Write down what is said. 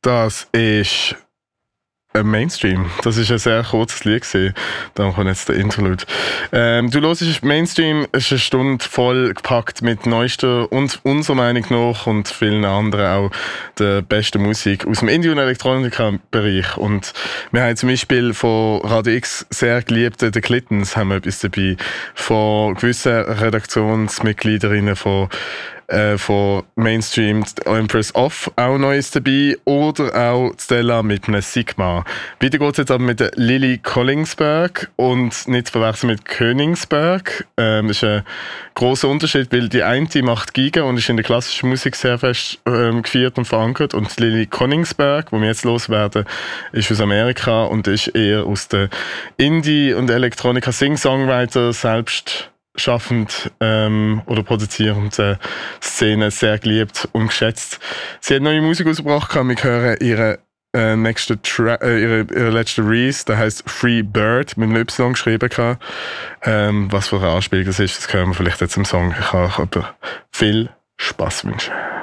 Das ist Mainstream. Das ist ein sehr kurzes Lied gewesen. Dann kommt jetzt der Interlude. Du hörst Mainstream, es ist eine Stunde voll gepackt mit neuester und unserer Meinung nach und vielen anderen auch der besten Musik aus dem Indie- und Elektronika-Bereich. Und wir haben zum Beispiel von Radio X sehr geliebten The Clintons haben wir etwas dabei. Von gewissen Redaktionsmitgliederinnen von Mainstream, Empress Off, auch Neues dabei. Oder auch Stella mit einem Sigma. Weiter geht es jetzt aber mit der Lily Collingsberg und nicht zu verwechseln mit Königsberg. Das ist ein grosser Unterschied, weil die eine macht Giga und ist in der klassischen Musik sehr fest gefeiert und verankert. Und Lily Collingsberg, wo wir jetzt loswerden, ist aus Amerika und ist eher aus der Indie- und Elektronika-Sing-Songwriter selbst schaffend oder produzierend Szene sehr geliebt und geschätzt. Sie hat neue Musik rausgebracht, wir hören ihre ihre letzte Release, der heisst Free Bird, mit einem Y geschrieben. Was für eine Anspielung das ist, das hören wir vielleicht jetzt im Song. Ich kann euch aber viel Spass wünschen.